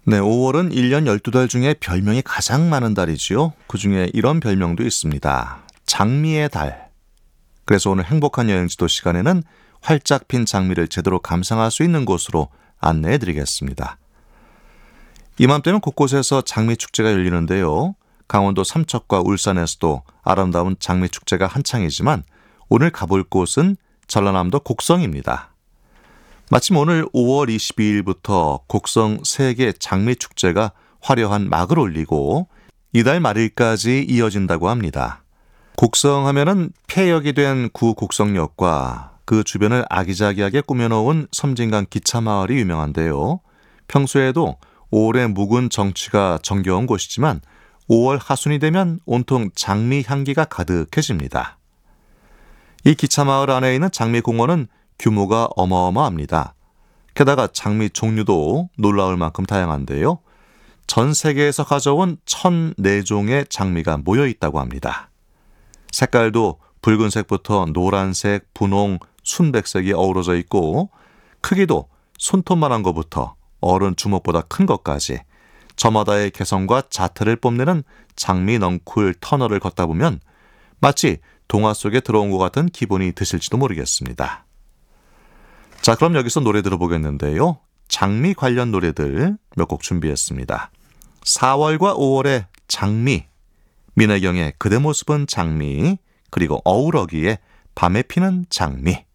네, 5월은 1년 12달 중에 별명이 가장 많은 달이지요. 그중에 이런 별명도 있습니다. 장미의 달. 그래서 오늘 행복한 여행지도 시간에는 활짝 핀 장미를 제대로 감상할 수 있는 곳으로 안내해 드리겠습니다. 이맘때면 곳곳에서 장미 축제가 열리는데요. 강원도 삼척과 울산에서도 아름다운 장미 축제가 한창이지만 오늘 가볼 곳은 전라남도 곡성입니다. 마침 오늘 5월 22일부터 곡성 세계 장미축제가 화려한 막을 올리고 이달 말일까지 이어진다고 합니다. 곡성 하면은 폐역이 된 구 곡성역과 그 주변을 아기자기하게 꾸며놓은 섬진강 기차마을이 유명한데요. 평소에도 5월의 묵은 정취가 정겨운 곳이지만 5월 하순이 되면 온통 장미 향기가 가득해집니다. 이 기차마을 안에 있는 장미공원은 규모가 어마어마합니다. 게다가 장미 종류도 놀라울 만큼 다양한데요. 전 세계에서 가져온 1,004종의 장미가 모여 있다고 합니다. 색깔도 붉은색부터 노란색, 분홍, 순백색이 어우러져 있고 크기도 손톱만한 것부터 어른 주먹보다 큰 것까지 저마다의 개성과 자태를 뽐내는 장미 넝쿨 터널을 걷다 보면 마치 동화 속에 들어온 것 같은 기분이 드실지도 모르겠습니다. 자, 그럼 여기서 노래 들어보겠는데요. 장미 관련 노래들 몇 곡 준비했습니다. 4월과 5월의 장미, 민혜경의 그대 모습은 장미, 그리고 어우러기의 밤에 피는 장미.